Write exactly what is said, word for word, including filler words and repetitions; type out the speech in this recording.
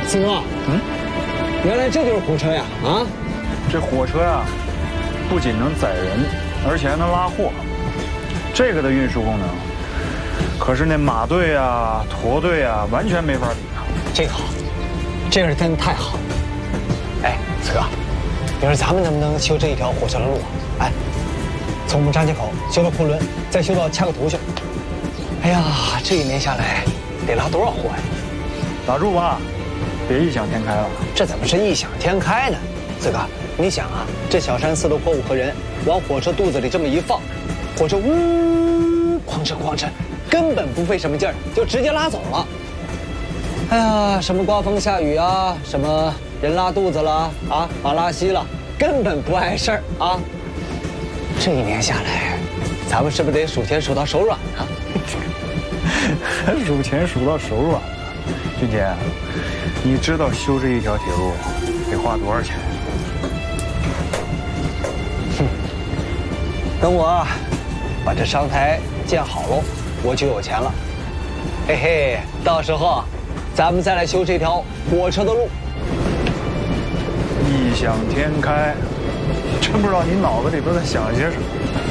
四哥，嗯，原来这就是火车呀！啊， 这火车呀，不仅能载人，而且还能拉货。这个的运输功能，可是那马队啊、驼队啊，完全没法比啊。 这个好，这个是真的太好了。哎，四哥，你说咱们能不能修这一条火车的路啊？哎，从我们张家口修到昆仑，再修到恰克图去。哎呀，这一年下来得拉多少货呀？ 打住吧，别异想天开了。 这怎么是异想天开呢？四哥，你想啊，这小山四的货物和人往火车肚子里这么一放，火车呜哐哧哐哧，根本不费什么劲儿就直接拉走了。哎呀，什么刮风下雨啊，什么人拉肚子了啊，马拉稀了，根本不碍事儿啊。这一年下来，咱们是不是得数钱数到手软呢？ 数钱数到手软了。俊杰，你知道修这一条铁路得花多少钱？ 哼，等我把这商台建好喽，我就有钱了。嘿嘿，到时候咱们再来修这条火车的路。 异想天开，真不知道你脑子里边在想些什么。